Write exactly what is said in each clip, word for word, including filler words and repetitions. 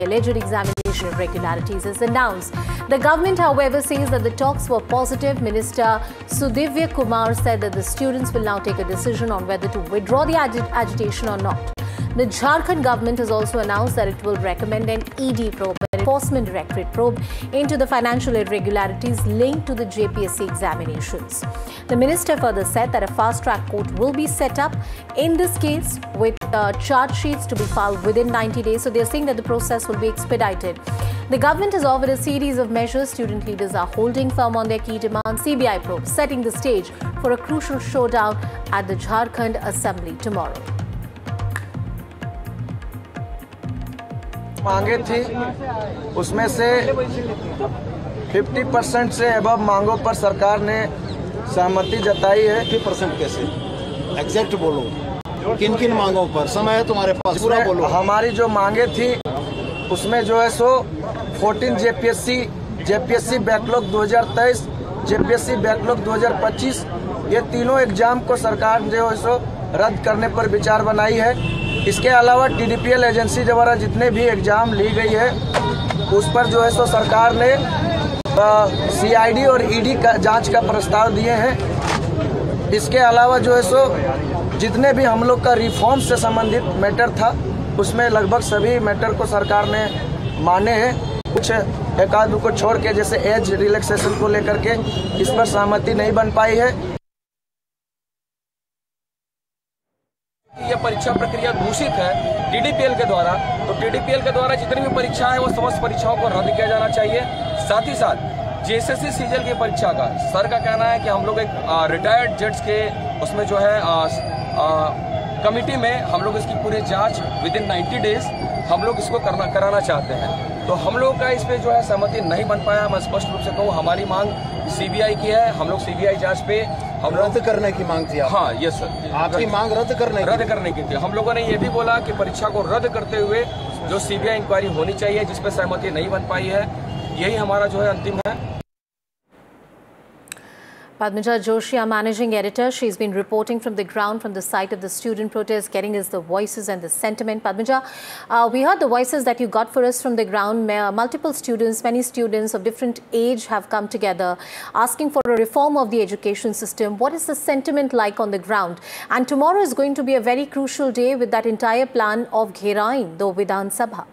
alleged examination irregularities is announced. The government, however, says that the talks were positive. Minister Sudivya Kumar said that the students will now take a decision on whether to withdraw the agi agitation or not. The Jharkhand government has also announced that it will recommend an E D probe, an Enforcement Directorate probe into the financial irregularities linked to the J P S C examinations. The minister further said that a fast-track court will be set up in this case with uh, charge sheets to be filed within ninety days. So they're saying that the process will be expedited. The government has offered a series of measures. Student leaders are holding firm on their key demands. C B I probe setting the stage for a crucial showdown at the Jharkhand Assembly tomorrow. मांगे थी उसमें से पचास percent से above मांगों पर सरकार ने सहमति जताई है। पचास परसेंट कैसे एग्जैक्ट बोलो, किन किन मांगों पर? समय है तुम्हारे पास, पूरा बोलो। हमारी जो मांगे थी उसमें जो है सो चौदह जेपीएससी जेपीएससी बैकलॉग दो हज़ार तेईस, जेपीएससी बैकलॉग दो हज़ार पच्चीस, ये तीनों एग्जाम को सरकार जो है सो रद्द करने पर विचार बनाई है। इसके अलावा टीडीपीएल एजेंसी द्वारा जितने भी एग्जाम ली गई है उस पर जो है सो सरकार ने सीआईडी और ईडी का जांच का प्रस्ताव दिए हैं। इसके अलावा जो है सो जितने भी हम लोग का रिफॉर्म से संबंधित मैटर था उसमें लगभग सभी मैटर को सरकार ने माने हैं। कुछ एक आध को छोड़ के जैसे एज रिलैक्सेशन को लेकर के इस पर सहमति नहीं बन पाई है। यह परीक्षा प्रक्रिया दूषित है टीडीपीएल के द्वारा, तो टीडीपीएल के द्वारा जितनी भी परीक्षाएं हैं वो समस्त परीक्षाओं को रद्द किया जाना चाहिए। साथ ही साथ जेएसएससी सीजीएल की परीक्षा का सर का कहना है कि हम लोग एक रिटायर्ड जज के उसमें जो है आ, आ, कमिटी में हम लोग इसकी पूरी जांच विद इन नाइन्टी डेज हम लोग इसको करना कराना चाहते हैं। तो हम लोग का इस पे जो है सहमति नहीं बन पाया। मैं स्पष्ट रूप से कहूँ हमारी मांग सीबीआई की है। हम लोग सीबीआई जांच पे हम रद्द करने की मांग थी। हाँ यस सर, आपकी मांग रद्द करने रद्द करने की थी। हम लोगों ने ये भी बोला कि परीक्षा को रद्द करते हुए जो सीबीआई इंक्वायरी होनी चाहिए जिस पे सहमति नहीं बन पाई है, यही हमारा जो है अंतिम है। Padmaja Joshi, our managing editor, she's been reporting from the ground, from the site of the student protest, getting us the voices and the sentiment. Padmaja, uh, we heard the voices that you got for us from the ground. Multiple students, many students of different age have come together asking for a reform of the education system. What is the sentiment like on the ground? And tomorrow is going to be a very crucial day with that entire plan of Gherain, the Vidhan Sabha.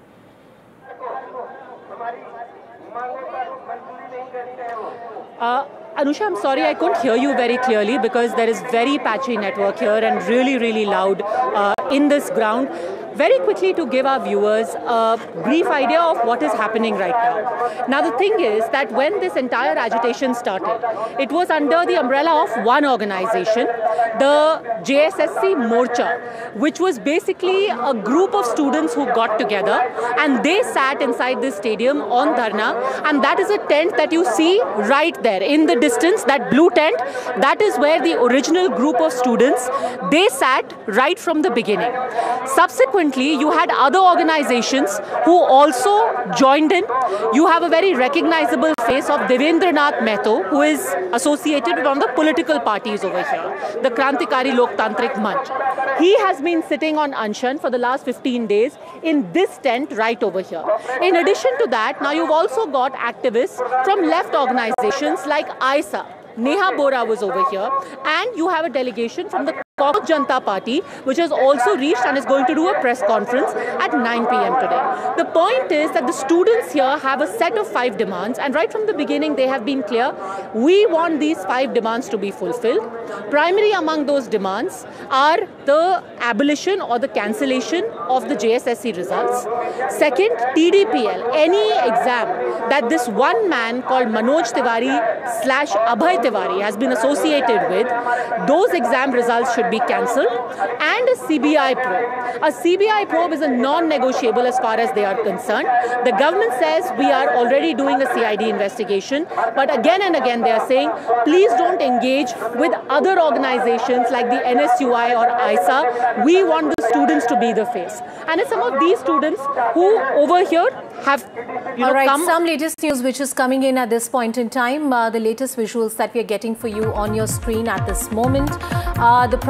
Uh, Anusha, I'm sorry I couldn't hear you very clearly because there is very patchy network here and really, really loud uh, in this ground. Very quickly to give our viewers a brief idea of what is happening right now. Now the thing is that when this entire agitation started, it was under the umbrella of one organization, the J S S C Morcha, which was basically a group of students who got together and they sat inside this stadium on Dharna, and that is a tent that you see right there in the distance, that blue tent. That is where the original group of students, they sat right from the beginning. Subsequently, you had other organizations who also joined in. You have a very recognizable face of Devendranath Mehto, who is associated with one of the political parties over here, the Krantikari Loktantrik Manch. He has been sitting on Anshan for the last fifteen days in this tent right over here. In addition to that, now you've also got activists from left organizations like I S A. Neha Bora was over here, and you have a delegation from the Cockroach Janata Party, which has also reached and is going to do a press conference at nine p m today. The point is that the students here have a set of five demands, and right from the beginning they have been clear, we want these five demands to be fulfilled. Primary among those demands are the abolition or the cancellation of the J S S C results. Second, T D P L, any exam that this one man called Manoj Tiwari slash Abhay Tiwari has been associated with, those exam results should be cancelled, and a C B I probe. A C B I probe is a non-negotiable as far as they are concerned. The government says we are already doing a C I D investigation, but again and again they are saying, please don't engage with other organizations like the N S U I or I S A. We want the students to be the face. And it's some of these students who over here have you know, All right, come. some latest news which is coming in at this point in time. Uh, the latest visuals that we are getting for you on your screen at this moment. Uh, the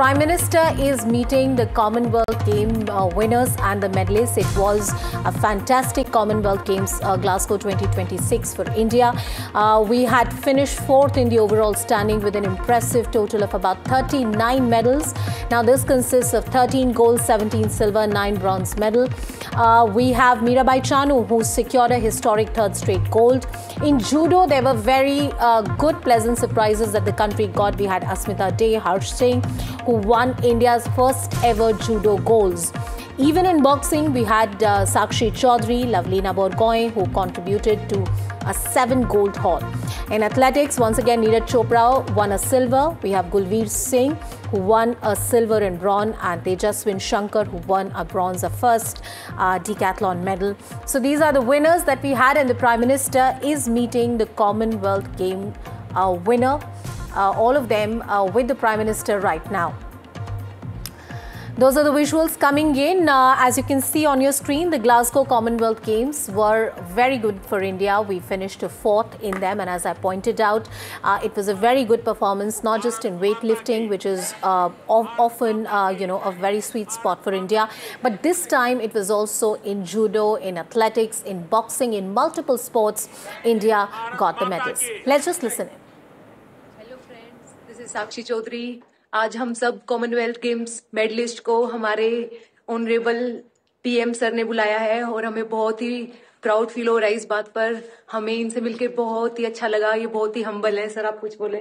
Prime Minister is meeting the Commonwealth Game uh, winners and the medalists. It was a fantastic Commonwealth Games uh, Glasgow twenty twenty-six for India. Uh, we had finished fourth in the overall standing with an impressive total of about thirty-nine medals. Now this consists of thirteen gold, seventeen silver, nine bronze medal. Uh, we have Mirabai Chanu, who secured a historic third straight gold. In judo, there were very uh, good, pleasant surprises that the country got. We had Asmita Dey, Harsh Singh, who won India's first ever judo golds. Even in boxing, we had uh, Sakshi Chaudhary, Lavlina Borgohain, who contributed to a seven gold haul. In athletics, once again, Neeraj Chopra won a silver. We have Gulveer Singh, who won a silver and bronze, and Tejaswin Shankar, who won a bronze, a first uh, decathlon medal. So these are the winners that we had, and the Prime Minister is meeting the Commonwealth Game uh, winner. Uh, all of them uh, with the Prime Minister right now. Those are the visuals coming in. Uh, as you can see on your screen, the Glasgow Commonwealth Games were very good for India. We finished fourth in them, and as I pointed out, uh, it was a very good performance, not just in weightlifting, which is uh, often uh, you know, a very sweet spot for India, but this time it was also in judo, in athletics, in boxing, in multiple sports. India got the medals. Let's just listen in. Hello friends, this is Sakshi Chaudhary. आज हम सब Commonwealth games medallist को हमारे honourable PM sir ने बुलाया है और हमें बहुत ही प्राउड फील हो रहा है इस बात पर. हमें इनसे मिलके बहुत ही अच्छा लगा. ये बहुत ही हम्बल है. सर आप कुछ बोले.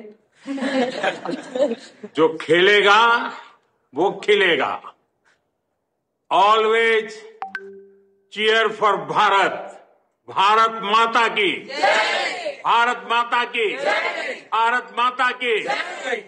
जो खेलेगा वो खिलेगा. Always cheer for Bharat. Bharat माता की जय. भारत माता की जय. भारत माता की जय.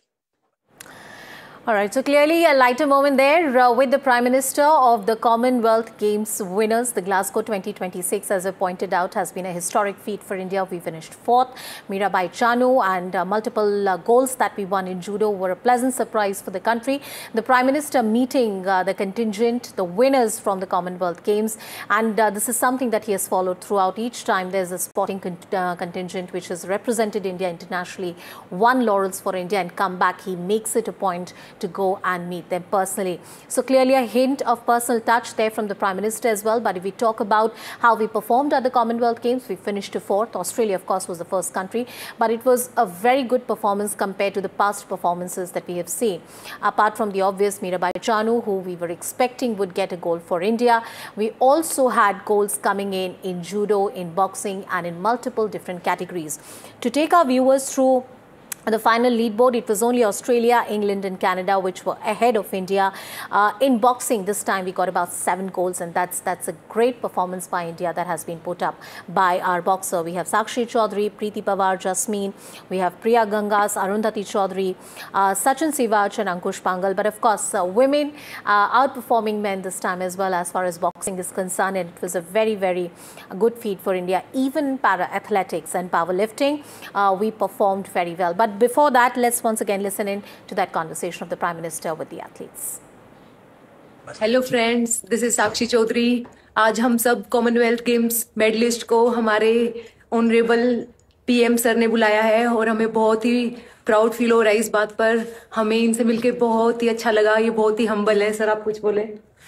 All right, so clearly a lighter moment there uh, with the Prime Minister of the Commonwealth Games winners. The Glasgow twenty twenty-six, as I pointed out, has been a historic feat for India. We finished fourth. Mirabai Chanu and uh, multiple uh, goals that we won in judo were a pleasant surprise for the country. The Prime Minister meeting uh, the contingent, the winners from the Commonwealth Games, and uh, this is something that he has followed throughout. Each time there's a sporting con uh, contingent which has represented India internationally, won laurels for India and come back. He makes it a point to go and meet them personally. So clearly a hint of personal touch there from the Prime Minister as well. But if we talk about how we performed at the Commonwealth Games, we finished to fourth. Australia, of course, was the first country, but it was a very good performance compared to the past performances that we have seen. Apart from the obvious Mirabai Chanu, who we were expecting would get a gold for India, we also had goals coming in in judo, in boxing, and in multiple different categories. To take our viewers through the final leaderboard, it was only Australia, England and Canada which were ahead of India. Uh, in boxing, this time we got about seven goals, and that's that's a great performance by India that has been put up by our boxer. We have Sakshi Chaudhary, Preeti Pawar, Jasmine, we have Priya Gangas, Arundhati Chaudhary, uh, Sachin Sivach and Ankush Pangal. But of course, uh, women uh, outperforming men this time as well as far as boxing is concerned, and it was a very, very good feat for India. Even in para-athletics and powerlifting, uh, we performed very well. But before that, let's once again listen in to that conversation of the Prime Minister with the athletes. Hello friends, this is Sakshi Chaudhary. आज हम सब Commonwealth games medallist को हमारे honourable PM sir ने बुलाया है और हमें बहुत ही प्राउड फील हो रहा है इस बात पर. हमें इनसे मिलके बहुत ही अच्छा लगा. ये बहुत ही हम्बल है. सर आप कुछ बोले.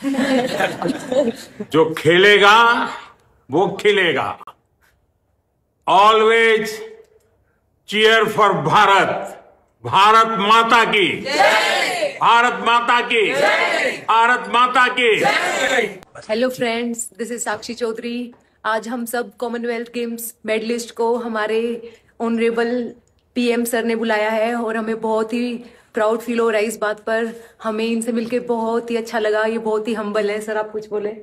जो खेलेगा वो खिलेगा. Always cheer for Bharat. Bharat माता की जय. भारत माता की जय. भारत माता की जय. हेलो फ्रेंड्स, दिस इज साक्षी चौधरी. आज हम सब कॉमनवेल्थ गेम्स मेडलिस्ट को हमारे ऑनरेबल पीएम सर ने बुलाया है और हमें बहुत ही प्राउड फील हो रहा है इस बात पर. हमें इनसे मिलके बहुत ही अच्छा लगा. ये बहुत ही हम्बल है. सर आप कुछ बोले.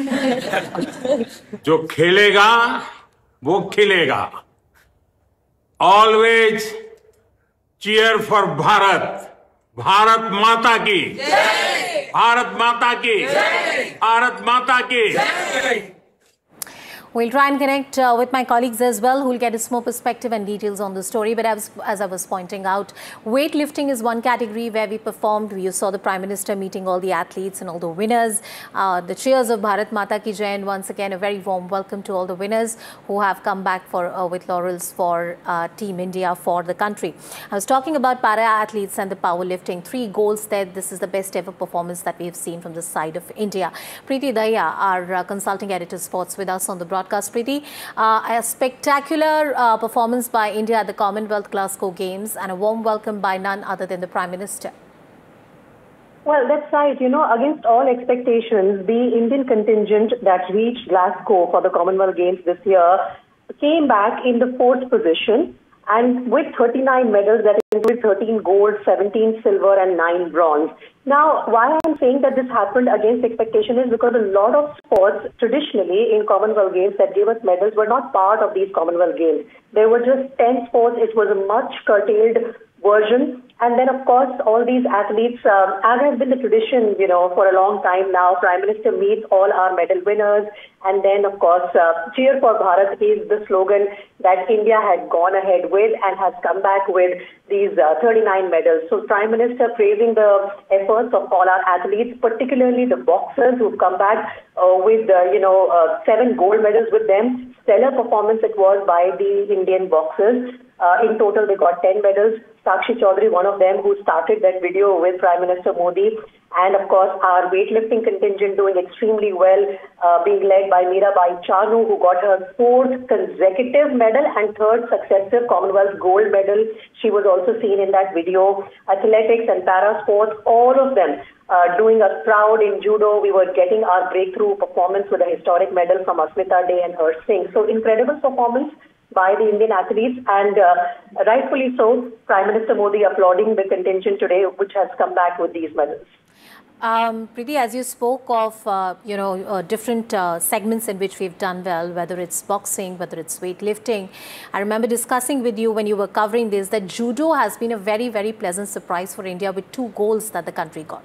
जो खेलेगा वो खिलेगा. Always cheer for Bharat. Bharat माता की जय. भारत माता की जय. भारत माता की जय. We'll try and connect uh, with my colleagues as well, who will get us more perspective and details on the story. But as, as I was pointing out, weightlifting is one category where we performed. You saw the Prime Minister meeting all the athletes and all the winners. Uh, the cheers of Bharat Mata Ki Jai, and once again a very warm welcome to all the winners who have come back for uh, with laurels for uh, Team India, for the country. I was talking about para athletes and the powerlifting. Three goals there. This is the best ever performance that we have seen from the side of India. Preeti Dahiya, our uh, consulting editor sports, with us on the broadcast. Preeti, uh, a spectacular uh, performance by India at the Commonwealth Glasgow Games, and a warm welcome by none other than the Prime Minister. Well, that's right. You know, against all expectations, the Indian contingent that reached Glasgow for the Commonwealth Games this year came back in the fourth position, and with thirty-nine medals, that includes thirteen gold, seventeen silver and nine bronze. Now, why I'm saying that this happened against expectation is because a lot of sports traditionally in Commonwealth Games that gave us medals were not part of these Commonwealth Games. There were just ten sports. It was a much curtailed version. And then, of course, all these athletes, um, as has been the tradition, you know, for a long time now, Prime Minister meets all our medal winners. And then, of course, uh, Cheer for Bharat is the slogan that India had gone ahead with and has come back with these uh, thirty-nine medals. So Prime Minister praising the efforts of all our athletes, particularly the boxers who've come back uh, with, uh, you know, uh, seven gold medals with them. Stellar performance it was by the Indian boxers. Uh, in total, they got ten medals. Sakshi Chaudhary, one of them, who started that video with Prime Minister Modi. And, of course, our weightlifting contingent doing extremely well, uh, being led by Mirabai Chanu, who got her fourth consecutive medal and third successive Commonwealth gold medal. She was also seen in that video. Athletics and para sports, all of them uh, doing us proud. In judo, we were getting our breakthrough performance with a historic medal from Asmita Dey and Harsh Singh. So, incredible performance by the Indian athletes, and uh, rightfully so, Prime Minister Modi applauding the contingent today, which has come back with these medals. Um, Preeti, as you spoke of, uh, you know, uh, different uh, segments in which we've done well, whether it's boxing, whether it's weightlifting, I remember discussing with you when you were covering this that judo has been a very, very pleasant surprise for India with two goals that the country got.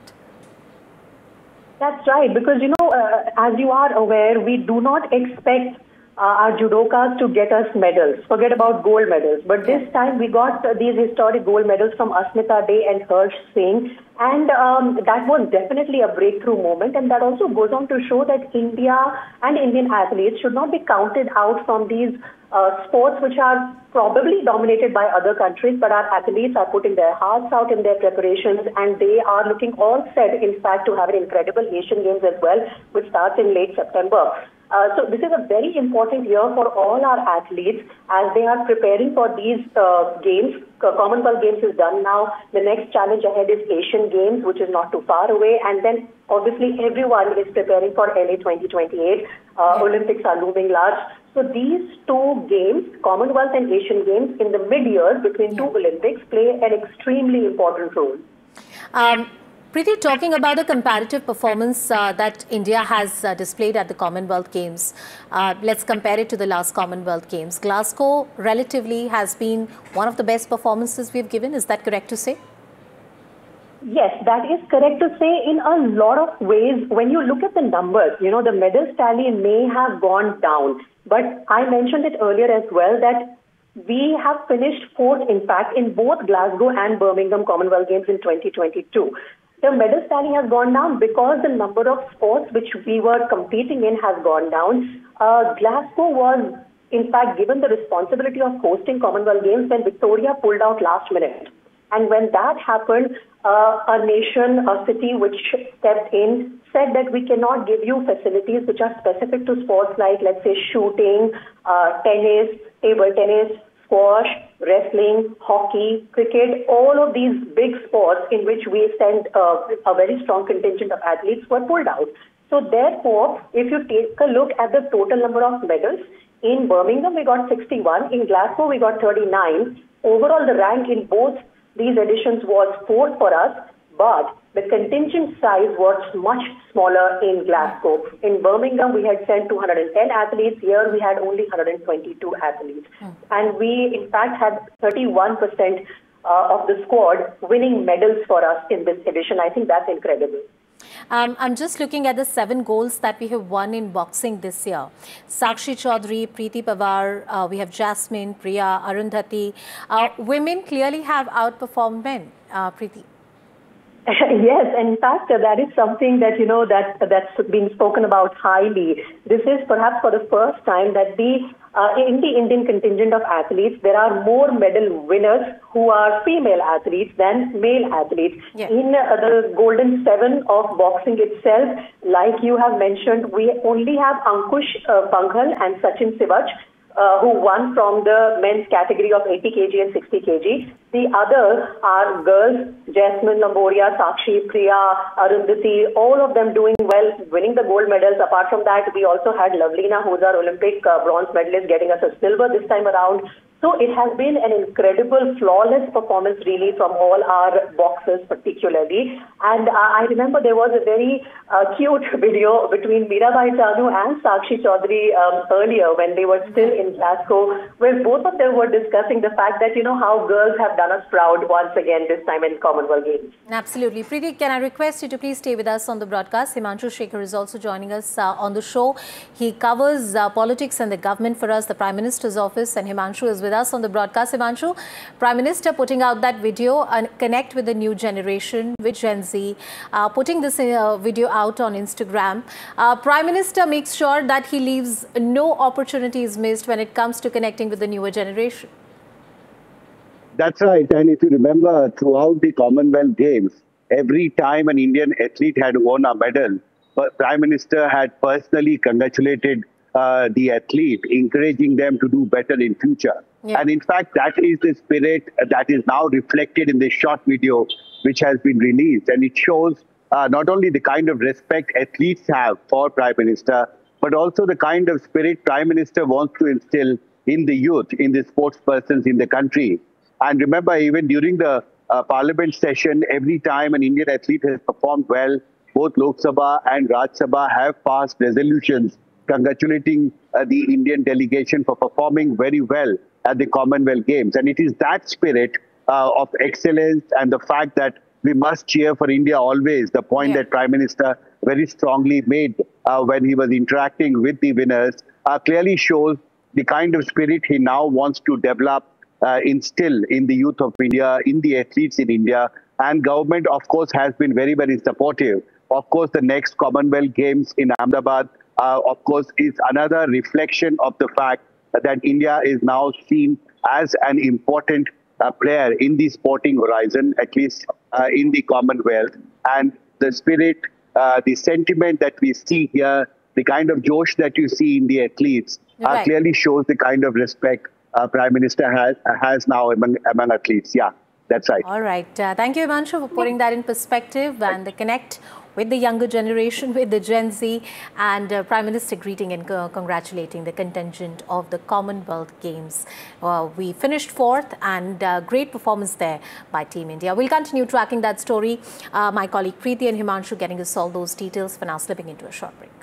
That's right, because, you know, uh, as you are aware, we do not expect Uh, our judokas to get us medals. Forget about gold medals. But this time we got uh, these historic gold medals from Asmita Dey and Harsh Singh. And um, that was definitely a breakthrough moment. And that also goes on to show that India and Indian athletes should not be counted out from these uh, sports which are probably dominated by other countries. But our athletes are putting their hearts out in their preparations, and they are looking all set, in fact, to have an incredible Asian Games as well, which starts in late September. Uh, so this is a very important year for all our athletes as they are preparing for these uh, games. Commonwealth Games is done now. The next challenge ahead is Asian Games, which is not too far away. And then obviously everyone is preparing for L A twenty twenty-eight. Uh, yeah. Olympics are looming large. So these two games, Commonwealth and Asian Games, in the mid-years between yeah. two Olympics, play an extremely important role. Um, Preeti, talking about the comparative performance uh, that India has uh, displayed at the Commonwealth Games, uh, let's compare it to the last Commonwealth Games. Glasgow relatively has been one of the best performances we've given. Is that correct to say? Yes, that is correct to say in a lot of ways. When you look at the numbers, you know, the medal tally may have gone down. But I mentioned it earlier as well that we have finished fourth, in fact, in both Glasgow and Birmingham Commonwealth Games in twenty twenty-two. The medal tally has gone down because the number of sports which we were competing in has gone down. Uh, Glasgow was, in fact, given the responsibility of hosting Commonwealth Games when Victoria pulled out last minute. And when that happened, uh, a nation, a city which stepped in, said that we cannot give you facilities which are specific to sports like, let's say, shooting, uh, tennis, table tennis, squash, wrestling, hockey, cricket, all of these big sports in which we send uh, a very strong contingent of athletes were pulled out. So therefore, if you take a look at the total number of medals, in Birmingham we got sixty-one, in Glasgow we got thirty-nine. Overall, the rank in both these editions was fourth for us, but the contingent size was much smaller in Glasgow. In Birmingham, we had sent two hundred ten athletes. Here, we had only one hundred twenty-two athletes. Hmm. And we, in fact, had thirty-one percent uh, of the squad winning medals for us in this edition. I think that's incredible. Um, I'm just looking at the seven golds that we have won in boxing this year. Sakshi Chaudhary, Preeti Pawar, uh, we have Jasmine, Priya, Arundhati. Uh, women clearly have outperformed men, uh, Preeti. Yes, in fact, uh, that is something that, you know, that that's been spoken about highly. This is perhaps for the first time that the uh, in the Indian contingent of athletes, there are more medal winners who are female athletes than male athletes. Yeah. In uh, the Golden Seven of boxing itself, like you have mentioned, we only have Ankush uh, Banghal and Sachin Sivach, Uh, who won from the men's category of eighty kilograms and sixty kilograms. The others are girls, Jasmine Lamboria, Sakshi, Priya, Arundhati, all of them doing well, winning the gold medals. Apart from that, we also had Lovelina, who's our Olympic uh, bronze medalist, getting us a silver this time around. So it has been an incredible, flawless performance really from all our boxers particularly. And uh, I remember there was a very uh, cute video between Mirabai Chanu and Sakshi Chaudhary um, earlier when they were still in Glasgow, where both of them were discussing the fact that, you know, how girls have done us proud once again this time in Commonwealth Games. Absolutely. Preeti, can I request you to please stay with us on the broadcast? Himanshu Shekhar is also joining us uh, on the show. He covers uh, politics and the government for us, the Prime Minister's office, and Himanshu is with us on the broadcast. Himanshu, Prime Minister putting out that video and connect with the new generation, with Gen Z, uh, putting this uh, video out on Instagram. Uh, Prime Minister makes sure that he leaves no opportunities missed when it comes to connecting with the newer generation. That's right. And if you remember, throughout the Commonwealth Games, every time an Indian athlete had won a medal, the Prime Minister had personally congratulated uh, the athlete, encouraging them to do better in future. Yeah. And in fact, that is the spirit that is now reflected in this short video which has been released. And it shows uh, not only the kind of respect athletes have for Prime Minister, but also the kind of spirit Prime Minister wants to instill in the youth, in the sports persons in the country. And remember, even during the uh, Parliament session, every time an Indian athlete has performed well, both Lok Sabha and Raj Sabha have passed resolutions congratulating uh, the Indian delegation for performing very well at the Commonwealth Games. And it is that spirit uh, of excellence and the fact that we must cheer for India always, the point yeah. that Prime Minister very strongly made uh, when he was interacting with the winners, uh, clearly shows the kind of spirit he now wants to develop, uh, instill in the youth of India, in the athletes in India. And government, of course, has been very, very supportive. Of course, the next Commonwealth Games in Ahmedabad, uh, of course, is another reflection of the fact that India is now seen as an important uh, player in the sporting horizon, at least uh, in the Commonwealth. And the spirit, uh, the sentiment that we see here, the kind of josh that you see in the athletes, uh, right. clearly shows the kind of respect uh, Prime Minister has, has now among, among athletes. Yeah, that's right. All right. Uh, thank you, Himanshu, for putting that in perspective and the connect with the younger generation, with the Gen Z, and uh, Prime Minister greeting and uh, congratulating the contingent of the Commonwealth Games. Uh, we finished fourth, and uh, great performance there by Team India. We'll continue tracking that story. Uh, my colleague Preeti and Himanshu getting us all those details. For now, slipping into a short break.